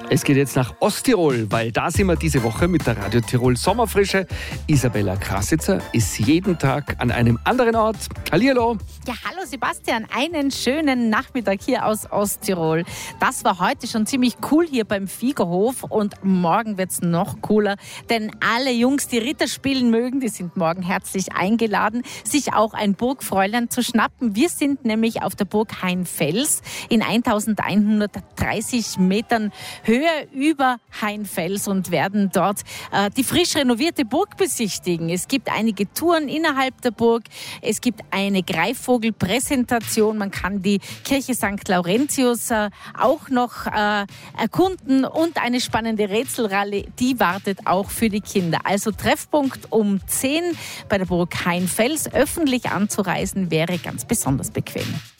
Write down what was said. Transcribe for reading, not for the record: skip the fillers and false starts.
Es geht jetzt nach Osttirol, weil da sind wir diese Woche mit der Radio Tirol Sommerfrische. Isabella Krasitzer ist jeden Tag an einem anderen Ort. Hallihallo. Ja, hallo Sebastian, einen schönen Nachmittag hier aus Osttirol. Das war heute schon ziemlich cool hier beim Fliegerhof und morgen wird's noch cooler, denn alle Jungs, die Ritter spielen mögen, die sind morgen herzlich eingeladen, sich auch ein Burgfräulein zu schnappen. Wir sind nämlich auf der Burg Hainfels in 1130 Metern Höhe über Hainfels und werden dort die frisch renovierte Burg besichtigen. Es gibt einige Touren innerhalb der Burg. Es gibt eine Greifvogelpräsentation. Man kann die Kirche St. Laurentius auch noch erkunden und eine spannende Rätselrallye, die wartet auch für die Kinder. Also Treffpunkt um 10 bei der Burg Hainfels. Öffentlich anzureisen wäre ganz besonders bequem.